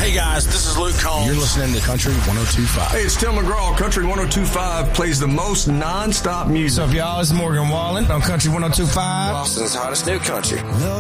Hey guys, this is Luke Combs. You're listening to Country 102.5. Hey, it's Tim McGraw. Country 102.5 plays the most non-stop music. What's up, y'all? It's Morgan Wallen on Country 102.5. Austin's hottest new country.